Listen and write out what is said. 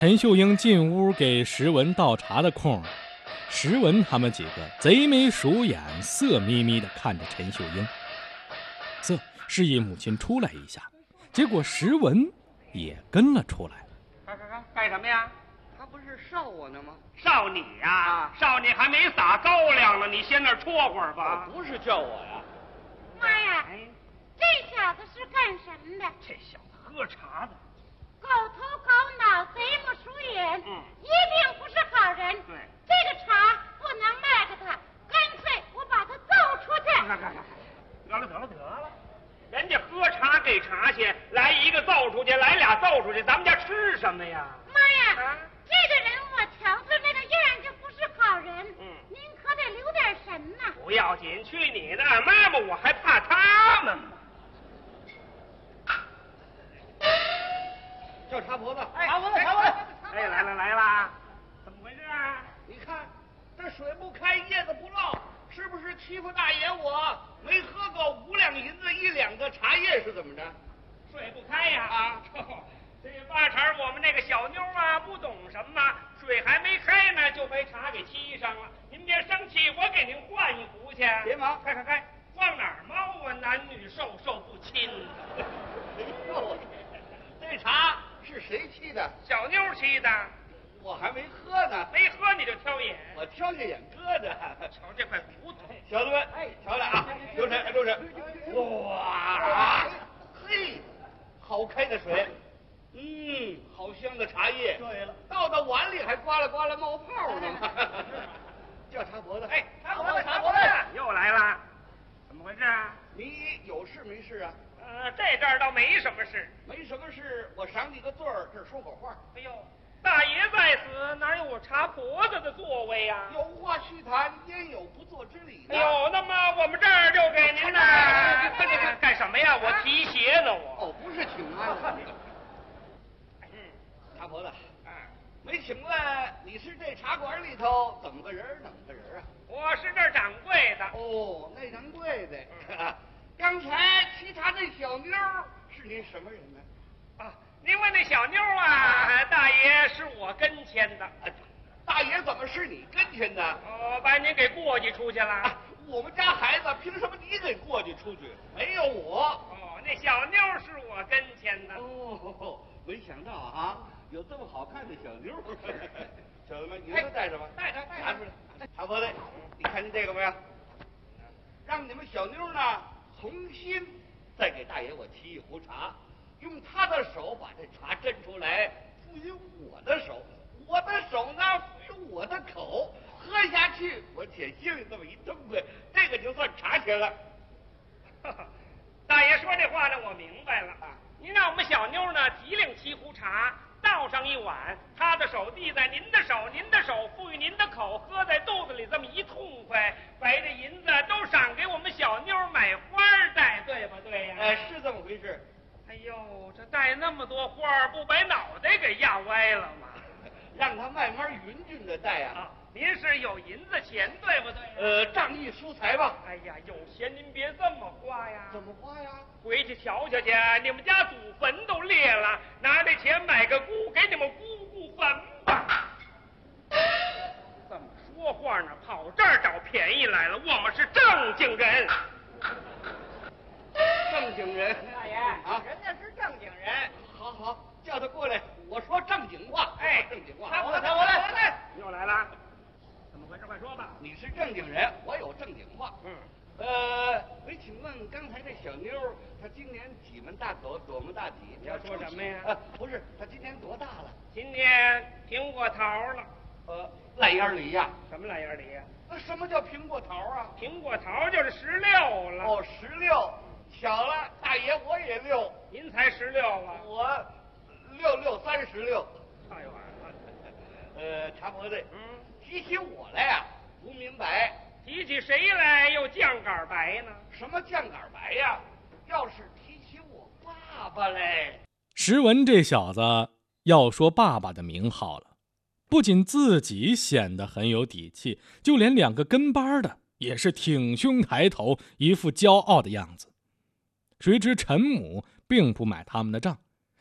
陈秀英进屋给石文倒茶的空，石文他们几个贼眉鼠眼，色眯眯地看着陈秀英，示意母亲出来一下。结果石文也跟了出来。 干什么呀？ 他不是哨我呢吗？ 哨你呀？哨你还没撒高粱呢，你先那儿戳会儿吧。 不是叫我呀。 妈呀，这小子是干什么的？ 这小子喝茶的， 狗头狗脑，贼目鼠眼，一定不是好人。 对， 这个茶不能卖给他，干脆我把他揍出去。 得了，人家喝茶给茶去，来一个揍出去，来俩揍出去，咱们家吃什么呀？ 妈呀，这个人我瞧他那个样就不是好人。您可得留点神呐。 不要紧，去你的！妈妈，我还怕他们吗？ 叫茶婆子， 茶婆子！哎，来啦！怎么回事啊？ 你看这水不开，叶子不落，是不是欺负大爷我？没喝够5两银子1两个茶叶是怎么着？ 水不开呀！这八成我们那个小妞啊，不懂什么，水还没开呢，就被茶给沏上了。您别生气，我给您换一壶去。 别忙， 开，往哪儿猫啊？男女授受不亲。 哎呦，这茶是谁沏的？ 小妞沏的。 我还没喝呢。 没喝你就挑眼？ 我挑下眼疙瘩。 瞧这块骨头， 小子们，瞧来啊，留神。哇，嘿，好开的水。好香的茶叶。对了，倒到碗里还刮啦冒泡呢。叫茶婆子。 哎，茶婆子，又来了，怎么回事啊？ 你有事没事啊？ 这阵儿倒没什么事。 没什么事，我赏你个罪儿，这儿说会儿话。 哎呦，大爷在此，哪有我茶婆子的座位呀？ 有话须谈，焉有不做之理呢？ 哎呦，那么我们这儿就给您呢。干什么呀？我提鞋呢，我。 哦，不是请安。茶婆子，没请问你是这茶馆里头怎么个人啊？ 我是这儿掌柜的。 哦，那掌柜的。刚才沏茶那小妞是您什么人呢？ 您问那小妞啊，大爷是我跟前的。 大爷怎么是你跟前的？ 把您给过继出去了。 我们家孩子凭什么你给过继出去？没有我。 那小妞是我跟前的。 没想到啊，有这么好看的小妞。小子们，你们都带着吧？ 带着。 拿出来。茶婆子，你看见这个没有？让你们小妞呢重新再给大爷我沏一壶茶，用他的手把这茶斟出来，赋予我的手，我的手呢赋予我的口，喝下去我且心里这么一痛快，这个就算茶钱了。 大爷说这话呢，我明白了。您让我们小妞呢提领沏壶茶，倒上一碗，他的手递在您的手，您的手赋予您的口，喝在肚子里这么一痛快，把这银子都赏给我们小妞买花戴，对不对呀？ 是这么回事。 哎呦，这戴那么多花，不把脑袋给压歪了吗？ 让他慢慢匀均的戴啊。 您是有银子钱，对不对？ 仗义疏财吧。 哎呀，有钱您别这么花呀。 怎么花呀？ 回去瞧瞧去，你们家祖坟都裂了，拿这钱买个姑，给你们姑姑坟吧。这么说话呢，跑这儿找便宜来了。我们是正经人。 正经人。 大爷人家是正经人。 好，叫他过来，我说正经话。正经话。 我来。又来了。怎么回事？快说吧。 你是正经人，我有正经话。没请问刚才这小妞，她今年几门大口，多门大体？ 你要说什么呀？ 不是，她今年多大了？ 今年苹果桃了。 烂眼梨呀？ 什么烂眼梨呀？ 什么叫苹果桃啊？ 苹果桃就是16了。 16，巧了，大爷我也6。 您才16啊？ 我636。 哎呦， 茶婆子，提起我来呀，不明白。 提起谁来又酱杆白呢？ 什么酱杆白呀？要是提起我爸爸嘞。 石文这小子要说爸爸的名号了，不仅自己显得很有底气，就连2个跟班的也是挺胸抬头，一副骄傲的样子。谁知陈母并不买他们的账，